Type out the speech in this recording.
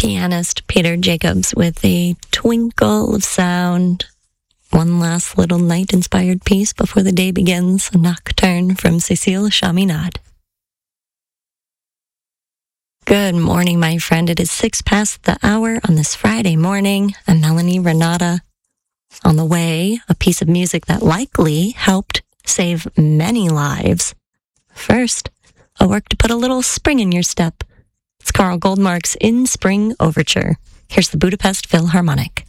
Pianist Peter Jacobs with a twinkle of sound. One last little night-inspired piece before the day begins, a nocturne from Cécile Chaminade. Good morning, my friend. It is 6 past the hour on this Friday morning. I'm Melanie Renata. On the way, a piece of music that likely helped save many lives. First, a work to put a little spring in your step. It's Carl Goldmark's In Spring Overture. Here's the Budapest Philharmonic.